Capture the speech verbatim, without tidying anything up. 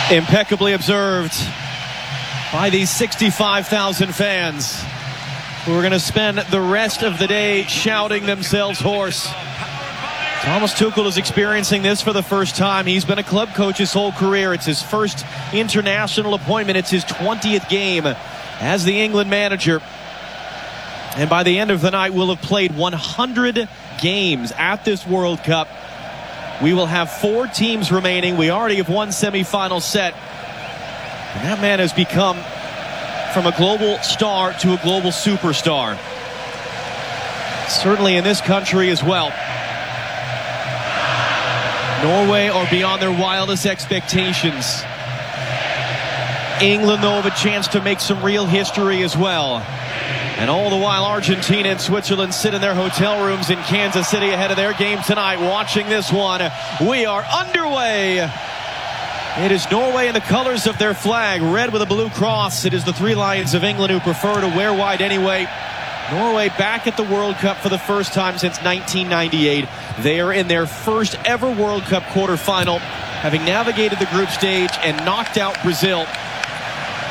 Impeccably observed by these sixty-five thousand fans who are going to spend the rest of the day shouting themselves hoarse. Thomas Tuchel is experiencing this for the first time. He's been a club coach his whole career. It's his first international appointment. It's his twentieth game as the England manager. And by the end of the night, we'll have played one hundred games at this World Cup. We will have four teams remaining. We already have one semifinal set. And that man has become from a global star to a global superstar. Certainly in this country as well. Norway are beyond their wildest expectations. England, though, have a chance to make some real history as well. And all the while, Argentina and Switzerland sit in their hotel rooms in Kansas City ahead of their game tonight, watching this one. We are underway. It is Norway in the colors of their flag, red with a blue cross. It is the Three Lions of England who prefer to wear white anyway. Norway back at the World Cup for the first time since nineteen ninety-eight. They are in their first ever World Cup quarterfinal, having navigated the group stage and knocked out Brazil